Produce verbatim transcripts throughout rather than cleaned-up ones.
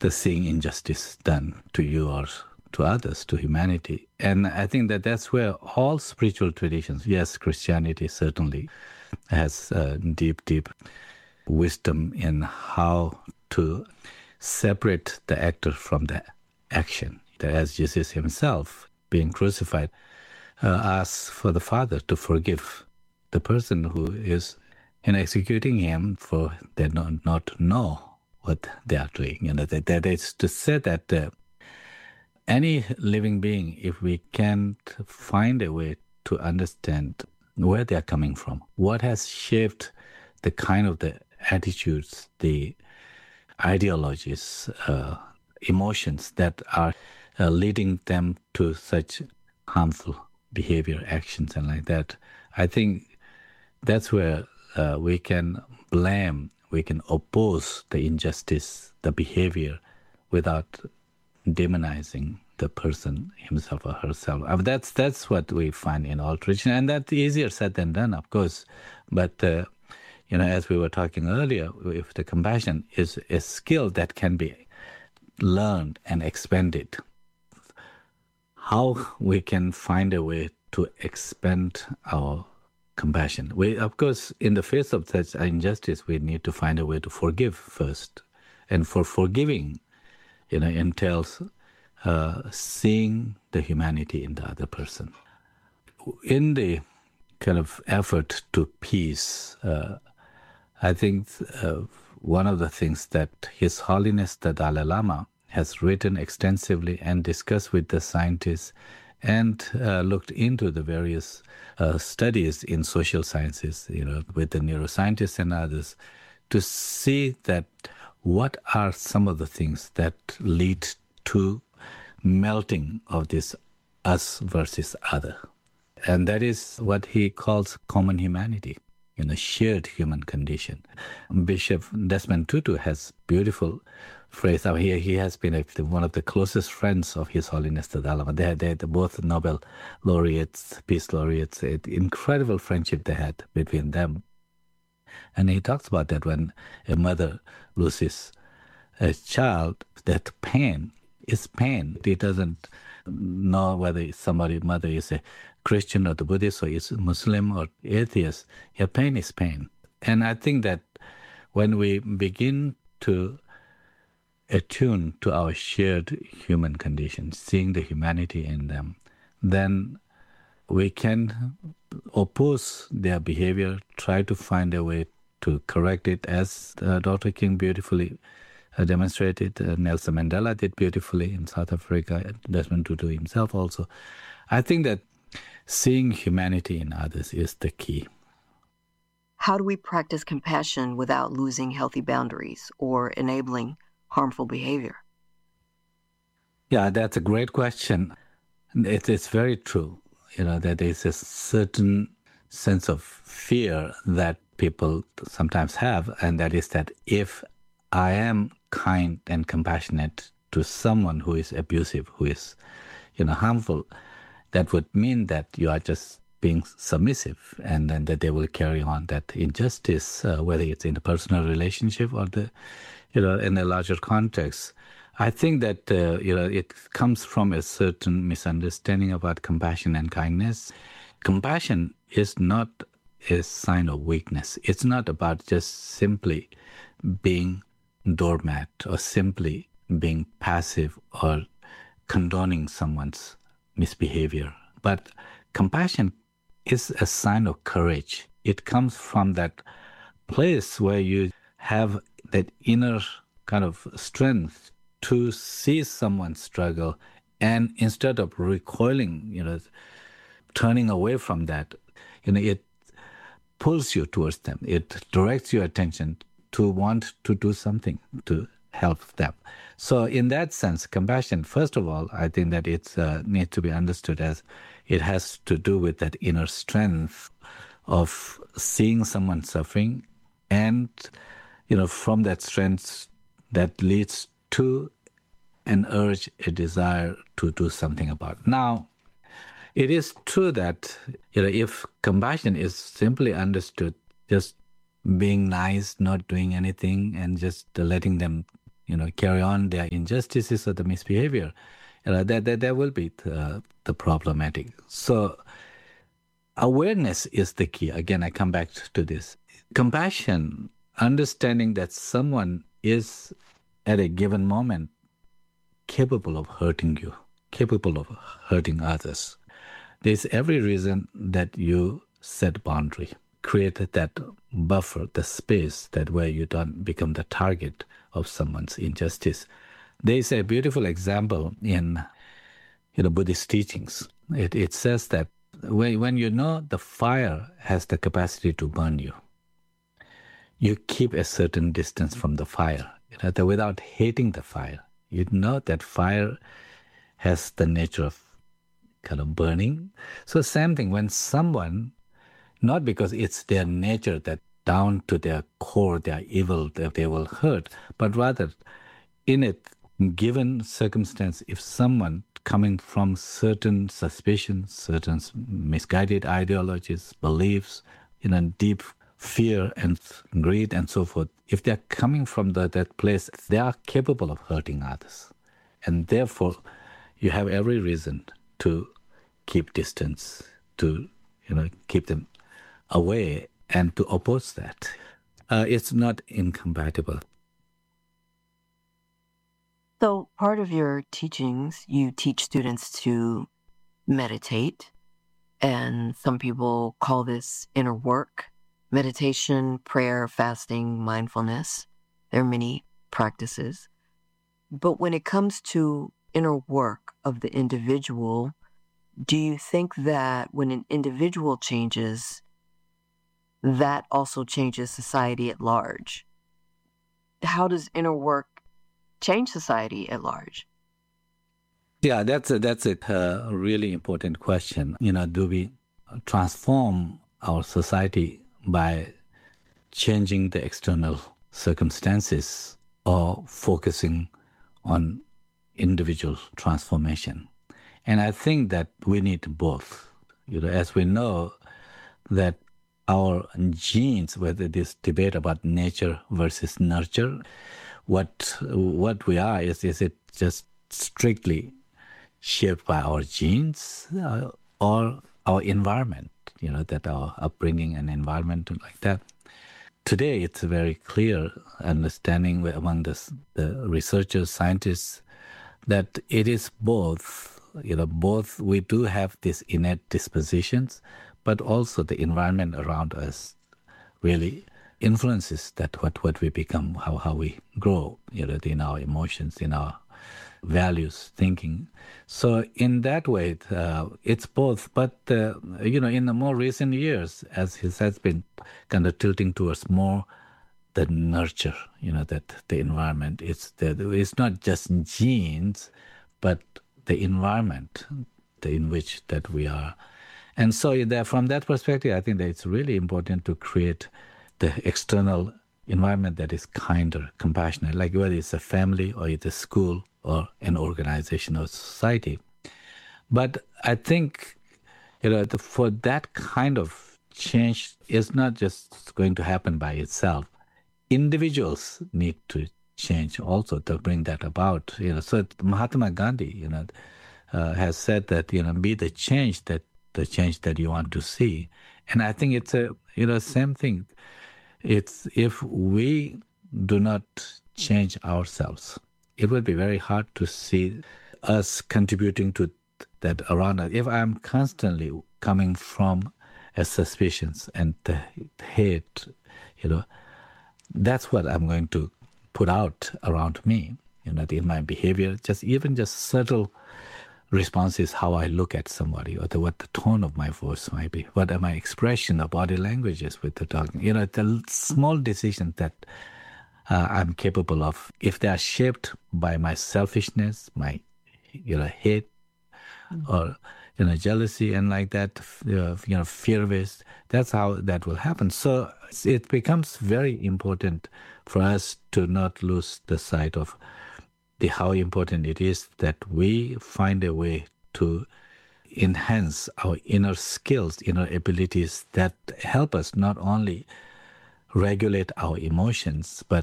the seeing injustice done to you or to others, to humanity. And I think that that's where all spiritual traditions, yes, Christianity certainly has uh, deep, deep wisdom in how to separate the actor from the action. That as Jesus himself, being crucified, uh, asks for the Father to forgive the person who is in executing him, for they not not know what they are doing. You know, that, that is to say that uh, any living being, if we can't find a way to understand where they are coming from, what has shaped the kind of the attitudes, the ideologies, uh, emotions that are uh, leading them to such harmful behavior, actions, and like that, I think that's where uh, we can blame, we can oppose the injustice, the behavior, without demonizing the person himself or herself. I mean, that's that's what we find in all tradition, and that's easier said than done, of course. But uh, you know, as we were talking earlier, if the compassion is a skill that can be learned and expanded, how we can find a way to expand our compassion. We, of course, in the face of such injustice, we need to find a way to forgive first, and for forgiving, you know, entails uh, seeing the humanity in the other person. In the kind of effort to peace, uh, I think uh, one of the things that His Holiness the Dalai Lama has written extensively and discussed with the scientists and uh, looked into the various uh, studies in social sciences, you know, with the neuroscientists and others, to see that what are some of the things that lead to melting of this us versus other. And that is what he calls common humanity, you know, shared human condition. Bishop Desmond Tutu has beautiful phrase. I mean, he, he has been a, one of the closest friends of His Holiness the Dalai Lama. They, they, they're both Nobel laureates, peace laureates. It, incredible friendship they had between them. And he talks about that when a mother loses a child, that pain is pain. He doesn't know whether somebody, mother is a Christian or the Buddhist or is Muslim or atheist. Yeah, pain is pain. And I think that when we begin to attune to our shared human condition, seeing the humanity in them, then we can oppose their behavior, try to find a way to correct it, as uh, Doctor King beautifully uh, demonstrated. Uh, Nelson Mandela did beautifully in South Africa, Desmond Tutu himself also. I think that seeing humanity in others is the key. How do we practice compassion without losing healthy boundaries or enabling harmful behavior? Yeah, that's a great question. It is very true, you know, that there's a certain sense of fear that people sometimes have, and that is that if I am kind and compassionate to someone who is abusive, who is, you know, harmful, that would mean that you are just being submissive, and then that they will carry on that injustice, uh, whether it's in a personal relationship or the, you know, in a larger context. I think that uh, you know, it comes from a certain misunderstanding about compassion and kindness. Compassion is not a sign of weakness. It's not about just simply being doormat or simply being passive or condoning someone's misbehavior. But compassion is a sign of courage. It comes from that place where you have that inner kind of strength to see someone struggle, and instead of recoiling, you know, turning away from that, you know, it pulls you towards them. It directs your attention to want to do something to help them. So in that sense, compassion, first of all, I think that it uh, needs to be understood as it has to do with that inner strength of seeing someone suffering, and, you know, from that strength that leads to an urge, a desire to do something about it. Now, it is true that, you know, if compassion is simply understood, just being nice, not doing anything, and just letting them you know, carry on their injustices or the misbehavior, you know, that, that, that will be the, the problematic. So awareness is the key. Again, I come back to this. Compassion, understanding that someone is at a given moment capable of hurting you, capable of hurting others. There's every reason that you set boundary, create that buffer, the space that where you don't become the target of someone's injustice. There's a beautiful example in, you know, Buddhist teachings. It, it says that when, when you know the fire has the capacity to burn you, you keep a certain distance from the fire, you know, that without hating the fire. You know that fire has the nature of kind of burning. So same thing, when someone, not because it's their nature that down to their core, they are evil, that they will hurt, but rather in a given circumstance, if someone coming from certain suspicions, certain misguided ideologies, beliefs, you know, deep fear and greed and so forth, if they're coming from the, that place, they are capable of hurting others. And therefore, you have every reason to keep distance, to, you know, keep them away and to oppose that. Uh, it's not incompatible. So part of your teachings, you teach students to meditate, and some people call this inner work. Meditation, prayer, fasting, mindfulness. There are many practices. But when it comes to inner work of the individual, do you think that when an individual changes, that also changes society at large? How does inner work change society at large? Yeah, that's a, that's a uh, really important question. You know, do we transform our society by changing the external circumstances or focusing on individual transformation? And I think that we need both. You know, as we know that our genes, whether this debate about nature versus nurture, what what we are, is, is it just strictly shaped by our genes uh, or our environment, you know, that our upbringing and environment like that? Today, it's a very clear understanding among the, the researchers, scientists, that it is both. You know, both we do have these innate dispositions, but also the environment around us really influences that what, what we become, how, how we grow, you know, in our emotions, in our values, thinking. So in that way, uh, it's both. But, uh, you know, in the more recent years, as it has been kind of tilting towards more the nurture, you know, that the environment, it's, the, it's not just genes, but the environment in which that we are. And so that from that perspective, I think that it's really important to create the external environment that is kinder, compassionate, like whether it's a family or it's a school or an organization or society. But I think, you know, the, for that kind of change is not just going to happen by itself. Individuals need to change also to bring that about. You know, so Mahatma Gandhi, you know, uh, has said that, you know, be the change that the change that you want to see. And I think it's a, you know, same thing. It's if we do not change ourselves, it will be very hard to see us contributing to that around us. If I'm constantly coming from a suspicion and the hate, you know, that's what I'm going to put out around me, you know, in my behavior, just even just subtle responses, how I look at somebody, or the, what the tone of my voice might be, what are my expression of body languages with the talking, you know, the small decisions that uh, I'm capable of, if they are shaped by my selfishness, my, you know, hate, mm-hmm. or, you know, jealousy and like that, uh, you know, fear-based, that's how that will happen. So it becomes very important for us to not lose the sight of the, how important it is that we find a way to enhance our inner skills, inner abilities that help us not only regulate our emotions, but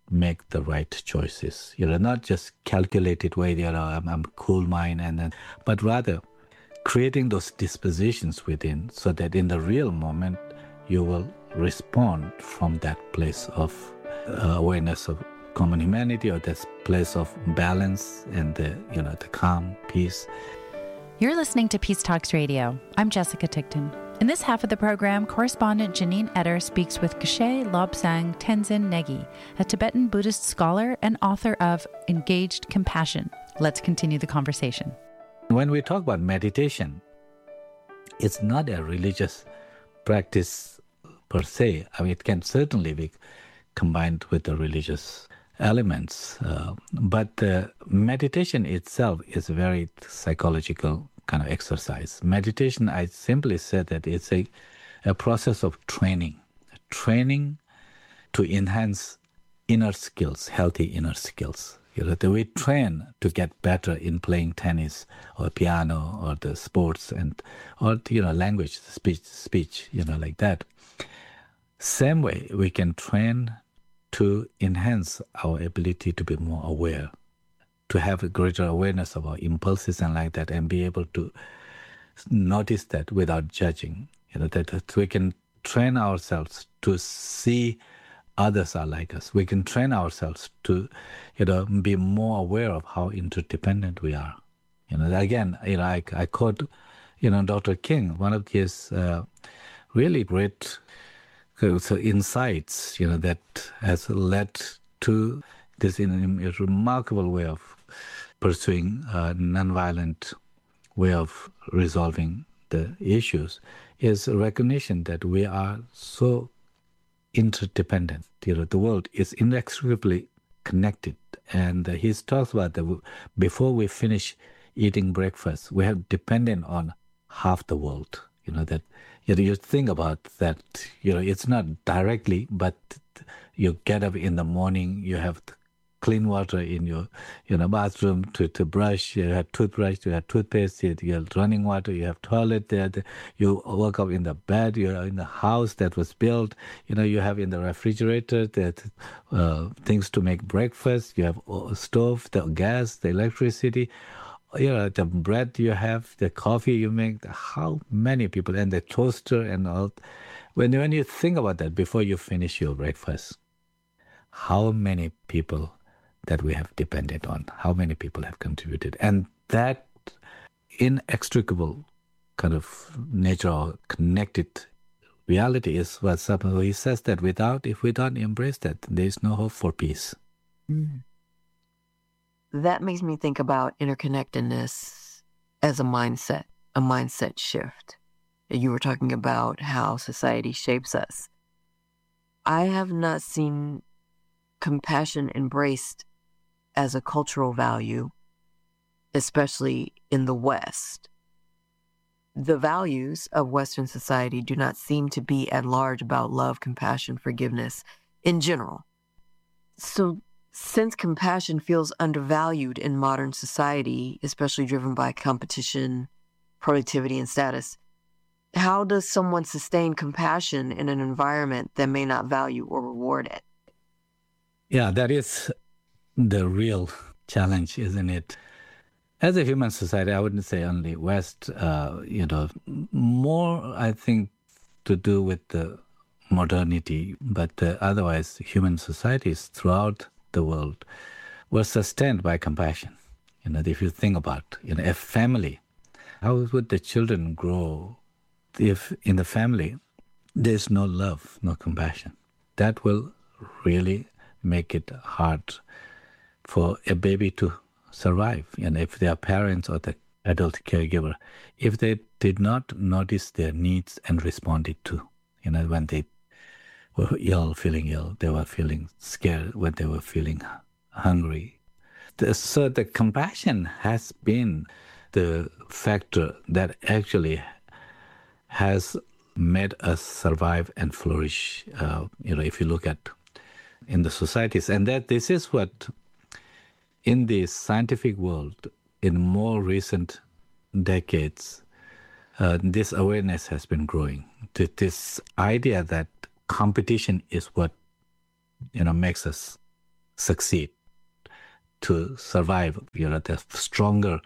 make the right choices. You know, not just calculated way, you know, I'm, I'm cool mind, and then, but rather creating those dispositions within so that in the real moment, you will respond from that place of uh, awareness of common humanity, or this place of balance and the, you know, the calm, peace. You're listening to Peace Talks Radio. I'm Jessica Tickton. In this half of the program, correspondent Janine Eder speaks with Geshe Lobsang Tenzin Negi, a Tibetan Buddhist scholar and author of Engaged Compassion. Let's continue the conversation. When we talk about meditation, it's not a religious practice per se. I mean, it can certainly be combined with the religious elements, uh, but uh, meditation itself is a very psychological kind of exercise. Meditation, I simply said that it's a, a process of training, training to enhance inner skills, healthy inner skills. You know, that we train to get better in playing tennis or piano or the sports and or you know language, speech, speech, you know, like that. Same way, we can train to enhance our ability to be more aware, to have a greater awareness of our impulses and like that, and be able to notice that without judging. You know, that, that we can train ourselves to see others are like us. We can train ourselves to, you know, be more aware of how interdependent we are. You know, again, you know, I, I quote, you know, Doctor King, one of his uh, really great so insights, you know, that has led to this in a remarkable way of pursuing a nonviolent way of resolving the issues, is a recognition that we are so interdependent. You know, the world is inextricably connected. And uh, he talks about that before we finish eating breakfast, we have dependent on half the world. You know, that you know, you think about that, you know, it's not directly, but you get up in the morning, you have clean water in your, you know, bathroom to, to brush, you have toothbrush, you have toothpaste, you have running water, you have toilet there, you wake up in the bed, you're in the house that was built, you know, you have in the refrigerator that uh, things to make breakfast, you have a stove, the gas, the electricity, you know, the bread you have, the coffee you make, how many people, and the toaster and all. When, when you think about that before you finish your breakfast, how many people that we have depended on, how many people have contributed. And that inextricable kind of nature or connected reality is what somehow he says that without, if we don't embrace that, there is no hope for peace. Mm. That makes me think about interconnectedness as a mindset, a mindset shift. You were talking about how society shapes us. I have not seen compassion embraced as a cultural value, especially in the West. The values of Western society do not seem to be at large about love, compassion, forgiveness in general. So, since compassion feels undervalued in modern society, especially driven by competition, productivity, and status, how does someone sustain compassion in an environment that may not value or reward it? Yeah, that is the real challenge, isn't it? As a human society, I wouldn't say only West, uh, you know, more, I think, to do with the modernity, but uh, otherwise, human societies throughout the world were sustained by compassion. You know, if you think about, you know, a family, how would the children grow if in the family there's no love, no compassion? That will really make it hard for a baby to survive. And if their parents or the adult caregiver, if they did not notice their needs and responded to, you know, when they were ill, feeling ill, they were feeling scared, when they were feeling hungry. The, so the compassion has been the factor that actually has made us survive and flourish, uh, you know, if you look at in the societies. And that this is what, in the scientific world, in more recent decades, uh, this awareness has been growing. This idea that competition is what, you know, makes us succeed, to survive. You know, the stronger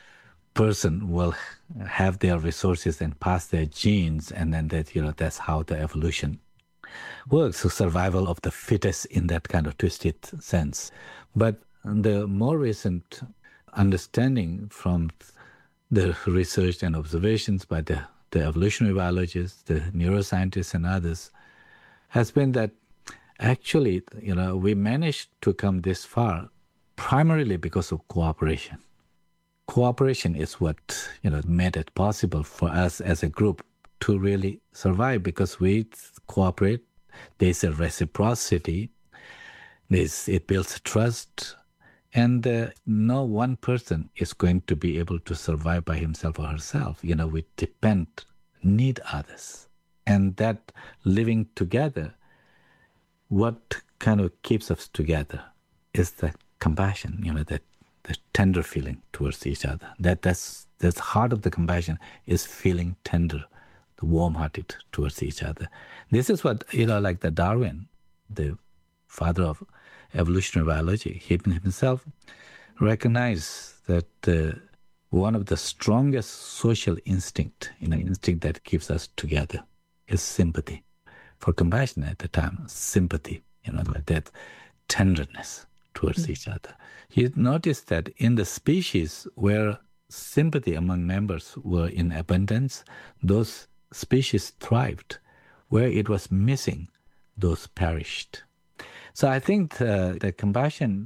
person will have their resources and pass their genes, and then that, you know, that's how the evolution works. So survival of the fittest in that kind of twisted sense. But the more recent understanding from the research and observations by the, the evolutionary biologists, the neuroscientists and others, has been that actually, you know, we managed to come this far primarily because of cooperation. Cooperation is what, you know, made it possible for us as a group to really survive, because we cooperate. There's a reciprocity. There's, it builds trust. And uh, no one person is going to be able to survive by himself or herself. You know, we depend, need others. And that living together, what kind of keeps us together is the compassion, you know, that the tender feeling towards each other. That that's that's heart of the compassion is feeling tender, the warm-hearted towards each other. This is what, you know, like the Darwin, the father of evolutionary biology, he himself recognized that uh, one of the strongest social instinct, you know, instinct that keeps us together is sympathy. For compassion at the time, sympathy, you know, that tenderness towards mm-hmm. each other. You notice that in the species where sympathy among members were in abundance, those species thrived. Where it was missing, those perished. So I think uh, the compassion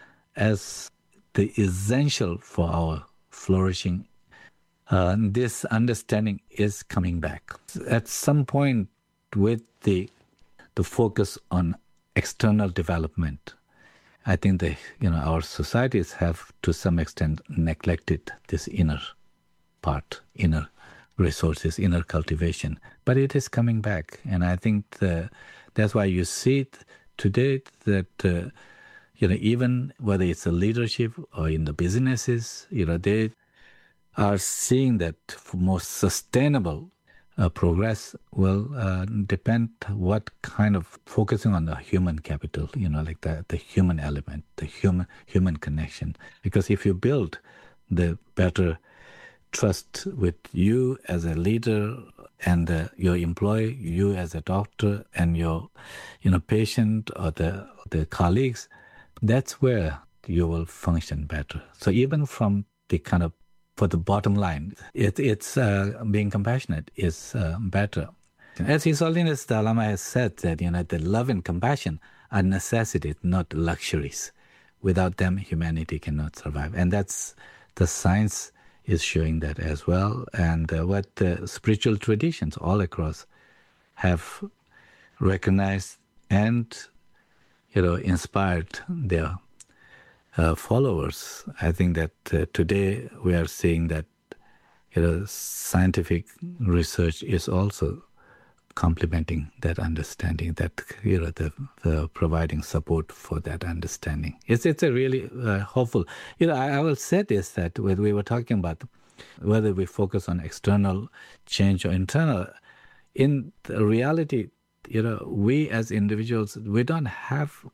as the essential for our flourishing, uh, this understanding is coming back. At some point, with the the focus on external development, I think the you know our societies have to some extent neglected this inner part, inner resources, inner cultivation. But it is coming back, and I think the, that's why you see it today that uh, you know even whether it's the leadership or in the businesses, you know they are seeing that for more sustainable uh, progress will uh, depend what kind of focusing on the human capital, you know, like the the human element, the human human connection. Because if you build the better trust with you as a leader and uh, your employee, you as a doctor and your, you know, patient or the the colleagues, that's where you will function better. So even from the kind of, for the bottom line, it, it's uh, being compassionate is uh, better. As His Holiness Dalai Lama has said that, you know, the love and compassion are necessities, not luxuries. Without them, humanity cannot survive. And that's the science is showing that as well, and uh, what the spiritual traditions all across have recognized and, you know, inspired their uh, followers. I think that uh, today we are seeing that, you know, scientific research is also complementing that understanding, that, you know, the, the providing support for that understanding. It's it's a really uh, hopeful. You know, I, I will say this, that when we were talking about whether we focus on external change or internal, in the reality, you know, we as individuals, we don't have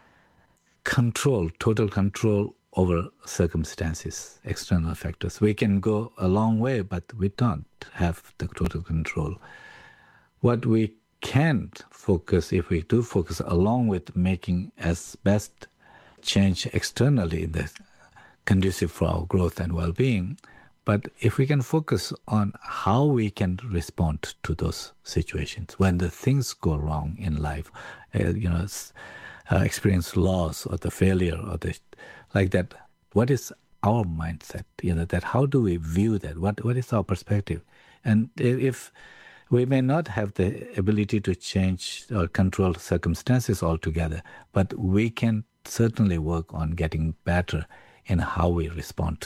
control, total control over circumstances, external factors. We can go a long way, but we don't have the total control. What we can focus, if we do focus, along with making as best change externally in the conducive for our growth and well-being, but if we can focus on how we can respond to those situations when the things go wrong in life, uh, you know, uh, experience loss or the failure or the like that. What is our mindset? You know, that how do we view that? What what is our perspective? And if we may not have the ability to change or control circumstances altogether, but we can certainly work on getting better in how we respond.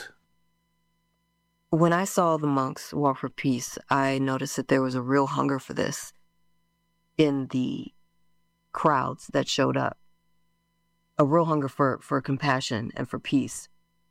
When I saw the monks walk for peace, I noticed that there was a real hunger for this in the crowds that showed up. A real hunger for, for compassion and for peace.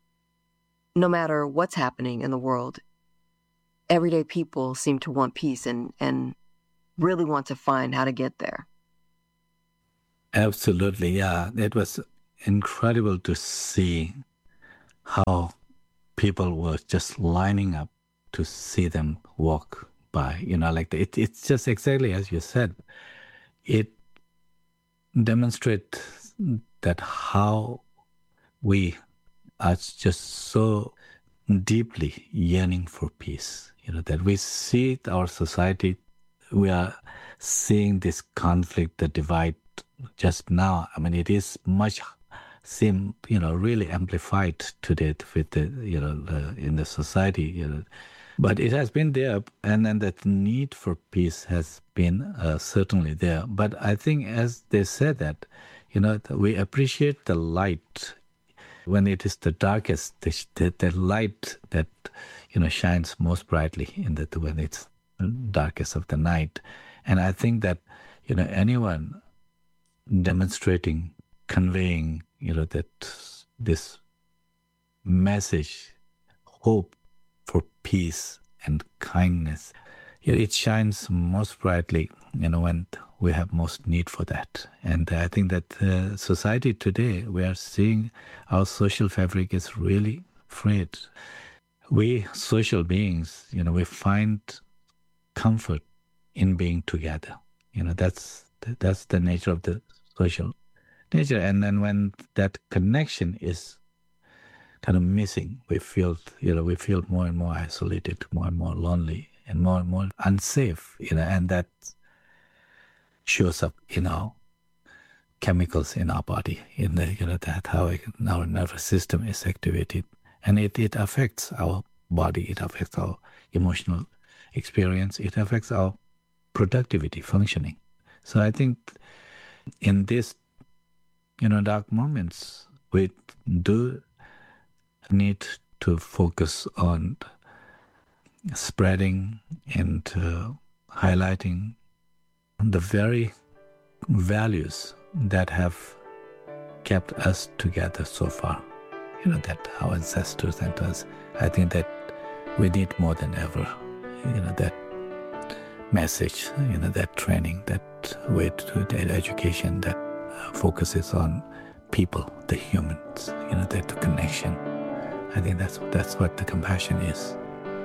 No matter what's happening in the world, everyday people seem to want peace and, and really want to find how to get there. Absolutely, yeah. It was incredible to see how people were just lining up to see them walk by. You know, like the, it, it's just exactly as you said. It demonstrates that how we are just so deeply yearning for peace. You know, that we see our society, we are seeing this conflict, the divide just now. I mean, it is much, seem, you know, really amplified today with the, you know, the, in the society, you know. But it has been there, and then that need for peace has been uh, certainly there. But I think, as they said that, you know, we appreciate the light when it is the darkest, the, the, the light that, you know, shines most brightly in the when it's darkest of the night. And I think that, you know, anyone demonstrating, conveying, you know, that this message, hope for peace and kindness, it shines most brightly, you know, when we have most need for that. And I think that uh, society today, we are seeing our social fabric is really frayed. We social beings, you know, we find comfort in being together. You know, that's that's the nature of the social nature. And then when that connection is kind of missing, we feel, you know, we feel more and more isolated, more and more lonely, and more and more unsafe, you know, and that shows up in our chemicals in our body, in the, you know, that how our nervous system is activated. And it, it affects our body, it affects our emotional experience, it affects our productivity, functioning. So I think in this, you know, dark moments, we do need to focus on spreading and uh, highlighting the very values that have kept us together so far. You know, that our ancestors and us, I think that we need more than ever, you know, that message, you know, that training, that way to that education that focuses on people, the humans, you know, that connection. I think that's that's what the compassion is.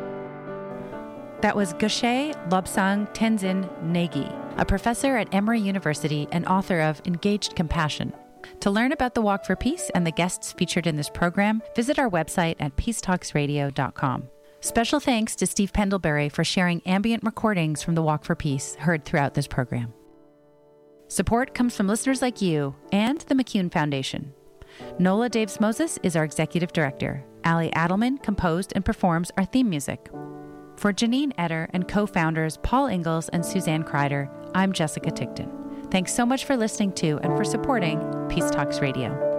That was Geshe Lobsang Tenzin Negi, a professor at Emory University and author of Engaged Compassion. To learn about the Walk for Peace and the guests featured in this program, visit our website at peace talks radio dot com. Special thanks to Steve Pendlebury for sharing ambient recordings from the Walk for Peace heard throughout this program. Support comes from listeners like you and the McCune Foundation. Nola Daves-Moses is our executive director. Ali Adelman composed and performs our theme music. For Janine Eder and co-founders Paul Ingalls and Suzanne Kreider, I'm Jessica Tickton. Thanks so much for listening to and for supporting Peace Talks Radio.